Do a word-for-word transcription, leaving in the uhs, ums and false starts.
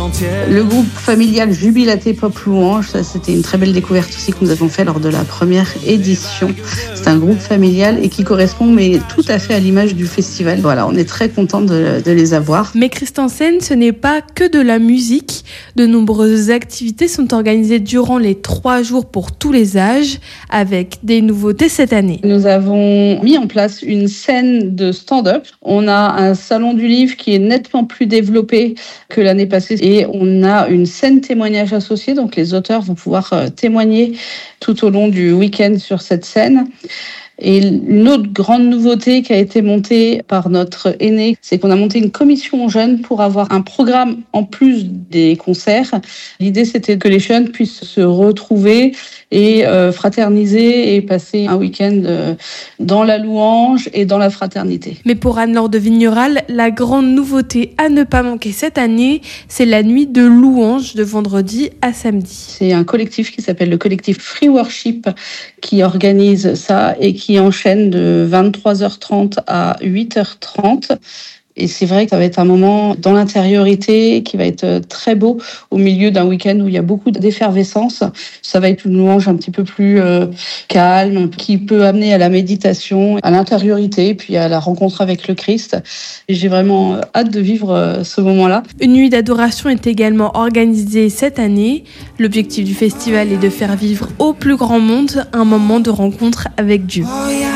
entière. Le groupe familial Jubilaté Pop Louange, ça c'était une très belle découverte aussi que nous avons fait lors de la première édition. C'est un groupe familial et qui correspond mais tout à fait à l'image du festival. Voilà, on est très contents de, de les avoir. Mais Christensen, ce n'est pas que de la musique. De nombreuses activités sont organisées durant les trois jours pour tous les âges, avec des nouveautés cette année. Nous avons mis en place une scène de stand-up. On a un salon du livre qui est nettement plus développé que l'année passée et on a une scène témoignage associée. Donc les auteurs vont pouvoir témoigner tout au long du week-end sur cette scène. Et une autre grande nouveauté qui a été montée par notre aîné, c'est qu'on a monté une commission jeunes pour avoir un programme en plus des concerts. L'idée, c'était que les jeunes puissent se retrouver et euh, fraterniser et passer un week-end euh, dans la louange et dans la fraternité. Mais pour Anne-Laure de Vigneral, la grande nouveauté à ne pas manquer cette année, c'est la nuit de louange de vendredi à samedi. C'est un collectif qui s'appelle le collectif Free Worship qui organise ça et qui enchaîne de vingt-trois heures trente à huit heures trente. Et c'est vrai que ça va être un moment dans l'intériorité qui va être très beau au milieu d'un week-end où il y a beaucoup d'effervescence. Ça va être une louange un petit peu plus euh, calme, qui peut amener à la méditation, à l'intériorité, puis à la rencontre avec le Christ. Et j'ai vraiment hâte de vivre ce moment-là. Une nuit d'adoration est également organisée cette année. L'objectif du festival est de faire vivre au plus grand monde un moment de rencontre avec Dieu. Oh yeah.